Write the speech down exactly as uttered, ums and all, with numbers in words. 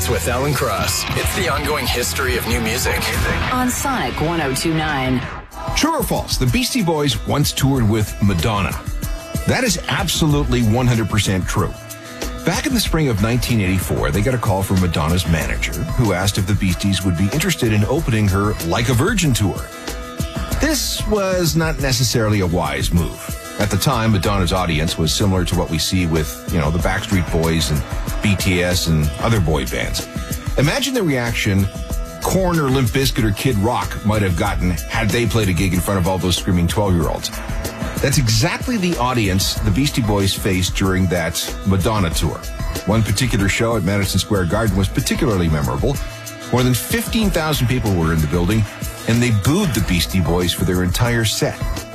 Hits with Alan Cross. It's the ongoing history of new music. On Sonic one oh two point nine. True or false? The Beastie Boys once toured with Madonna. That is absolutely one hundred percent true. Back in the spring of nineteen eighty-four, they got a call from Madonna's manager, who asked if the Beasties would be interested in opening her Like a Virgin tour. This was not necessarily a wise move. At the time, Madonna's audience was similar to what we see with, you know, the Backstreet Boys and B T S and other boy bands. Imagine the reaction Korn or Limp Bizkit or Kid Rock might have gotten had they played a gig in front of all those screaming twelve-year-olds. That's exactly the audience the Beastie Boys faced during that Madonna tour. One particular show at Madison Square Garden was particularly memorable. More than fifteen thousand people were in the building, and they booed the Beastie Boys for their entire set.